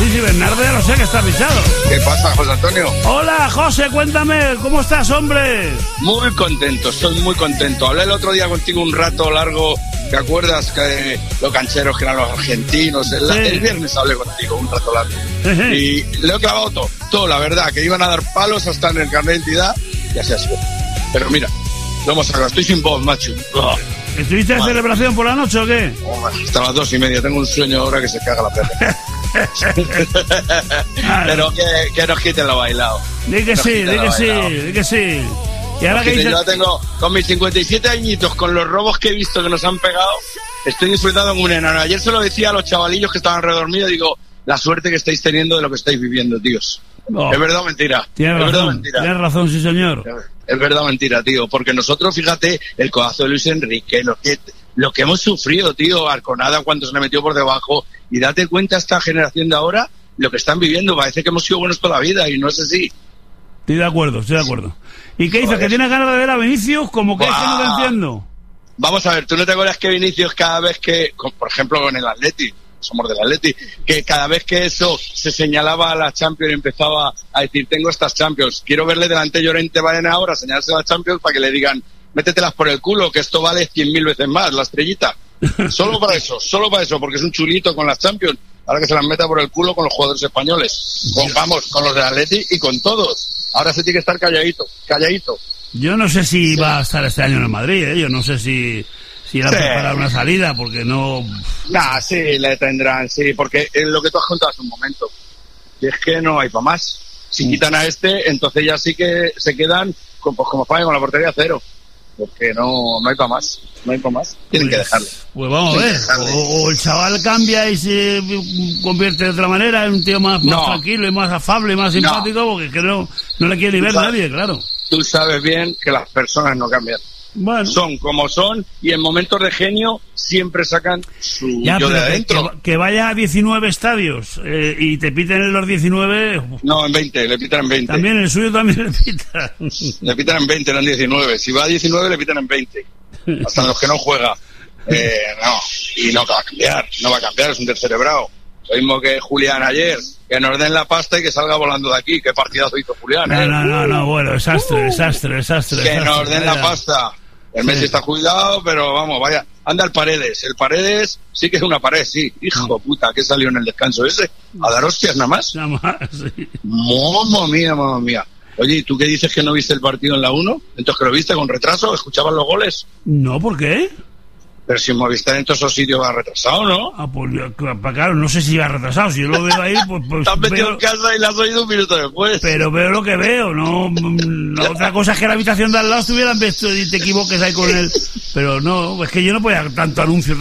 Sí, Bernardo ya lo sé que está fichado. ¿Qué pasa, José Antonio? Hola, José, cuéntame, ¿cómo estás, hombre? Muy contento, estoy muy contento. Hablé el otro día contigo un rato largo, ¿te acuerdas que los cancheros que eran los argentinos? Sí. El viernes hablé contigo un rato largo. Y le he clavado todo, la verdad, que iban a dar palos hasta en el carnet de identidad, y así ha sido. Pero mira, lo hemos sacado, estoy sin voz, macho. ¿Estuviste de celebración por la noche o qué? Hasta las 2:30, tengo un sueño ahora que se caga la perra. Pero que nos quiten lo bailado. Di que sí. Y ahora que yo tengo, con mis 57 añitos, con los robos que he visto que nos han pegado, estoy disfrutando como un enano. Ayer se lo decía a los chavalillos que estaban redormidos, digo, la suerte que estáis teniendo de lo que estáis viviendo, tíos. Oh. ¿Es verdad o mentira? Tienes razón, sí, señor. Es verdad o mentira, tío, porque nosotros, fíjate, el codazo de Luis Enrique, lo que hemos sufrido, tío, Arconada cuando se le metió por debajo, y date cuenta esta generación de ahora, lo que están viviendo, parece que hemos sido buenos toda la vida, y no es así. Estoy de acuerdo. ¿Y qué dices? ¿Que tienes ganas de ver a Vinicius? ¿Cómo que es que no te entiendo? Vamos a ver, ¿tú no te acuerdas que Vinicius cada vez que, por ejemplo con el Atleti, somos del Atleti, que cada vez que eso se señalaba a la Champions empezaba a decir, tengo estas Champions, quiero verle delante de Llorente Baena ahora, señalarse a la Champions para que le digan, métetelas por el culo, que esto vale 100.000 veces más, la estrellita. Solo para eso, porque es un chulito con las Champions. Ahora que se las meta por el culo con los jugadores españoles. Con los del Atleti y con todos. Ahora se tiene que estar calladito. Yo no sé si va a estar este año en el Madrid, ¿eh? Yo no sé si irá a preparar una salida, porque no... Sí, le tendrán, sí, porque es lo que tú has contado hace un momento. Y es que no hay para más. Si quitan a este, entonces ya sí que se quedan como España con la portería cero. Porque no hay para más. Tienen que dejarlo. Pues vamos a ver. O el chaval cambia y se convierte de otra manera en un tío más tranquilo y más afable y más simpático, porque que no le quiere ni ver nadie, claro. Tú sabes bien que las personas no cambian. Bueno. Son como son y en momentos de genio siempre sacan su yo de adentro. Que vaya a 19 estadios y te piten en los 19... No, en 20, le pitan en 20. También el suyo también le pitan. Le pitan en 20, no en 19. Si va a 19 le pitan en 20. Hasta los que no juega. Y no va a cambiar, es un descerebrado. Lo mismo que Julián ayer, que nos den la pasta y que salga volando de aquí. Qué partidazo hizo Julián. No, bueno, desastre. Que nos den la pasta. El Messi está cuidado, pero vamos, vaya. Anda el Paredes sí que es una pared, sí. Hijo puta, que salió en el descanso ese. A dar hostias nada más. Sí. Mamma mía. Oye, ¿y tú qué dices que no viste el partido en la 1? Entonces, ¿que lo viste con retraso? ¿Escuchabas los goles? No, ¿por qué? Pero si Movistar en todos esos sitios va retrasado, ¿no? Pues claro, no sé si va retrasado. Si yo lo veo ahí, pues te has metido en casa y la has oído un minuto después. Pero veo lo que veo, no otra cosa es que la habitación de al lado estuvieran visto y te equivoques ahí con él. Pero no, es que yo no podía tanto anuncio.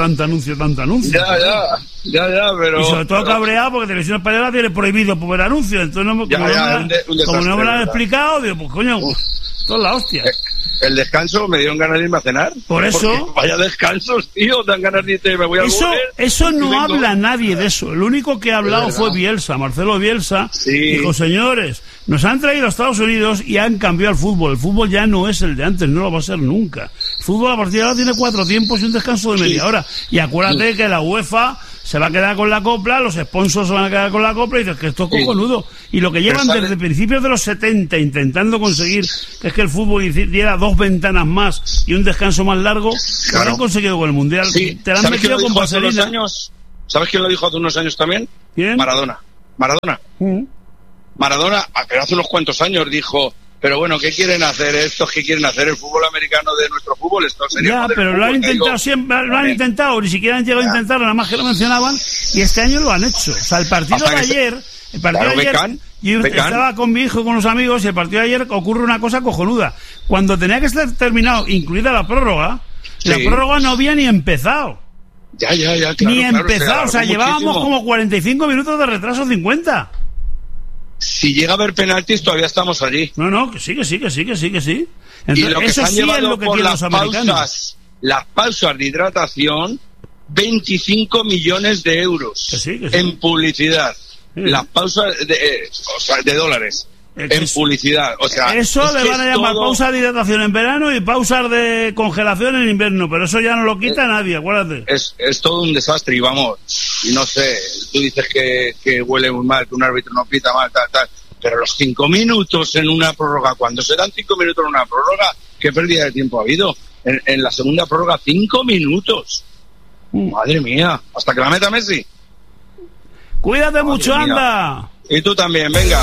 Ya, pero... Y sobre todo cabreado porque Televisión Española tiene prohibido poner anuncios. Entonces como no me lo han explicado, digo, pues coño, esto es la hostia. El descanso me dieron ganas de irme a cenar. Por eso. Vaya descansos, tío, dan ganas de irte, me voy a volver. Eso no habla nadie de eso. El único que ha hablado fue Bielsa, Marcelo Bielsa. Sí. Dijo, señores, nos han traído a Estados Unidos y han cambiado el fútbol. El fútbol ya no es el de antes, no lo va a ser nunca. El fútbol a partir de ahora tiene 4 tiempos y un descanso de media hora. Y acuérdate que la UEFA se va a quedar con la copla, los sponsors se van a quedar con la copla y dices que esto es cojonudo. Y lo que llevan desde principios de los 70 intentando conseguir que es que el fútbol diera 2 ventanas más y un descanso más largo, lo han conseguido con el Mundial. Sí. Te la han metido con vaselina. ¿Sabes quién lo dijo hace unos años también? ¿Quién? Maradona. Maradona, pero hace unos cuantos años dijo... Pero bueno, ¿qué quieren hacer estos? ¿Qué quieren hacer el fútbol americano de nuestro fútbol? Esto sería pero lo han intentado siempre, lo han intentado, ni siquiera han llegado a intentarlo, nada más que lo mencionaban, y este año lo han hecho. O sea, el partido de ayer, yo estaba con mi hijo, con los amigos, y el partido de ayer ocurre una cosa cojonuda. Cuando tenía que estar terminado, incluida la prórroga, la prórroga no había ni empezado. Ya, claro. Ni empezado, o sea, llevábamos como 45 minutos de retraso, 50. Si llega a haber penaltis, todavía estamos allí. No, que sí. Entonces, y lo que eso se han sí llevado es lo que por quieren los americanos. Las pausas de hidratación, 25 millones de euros que sí. en publicidad. Las pausas de dólares. en publicidad. O sea, eso le van a llamar pausa de hidratación en verano y pausas de congelación en invierno, pero eso ya no lo quita nadie, acuérdate. Es todo un desastre y vamos, y no sé, tú dices que huele muy mal, que un árbitro no pita mal, tal, pero los 5 minutos en una prórroga, cuando se dan 5 minutos en una prórroga, ¿qué pérdida de tiempo ha habido? En la segunda prórroga, 5 minutos. Madre mía, hasta que la meta Messi. Cuídate mucho, anda. Y tú también, venga.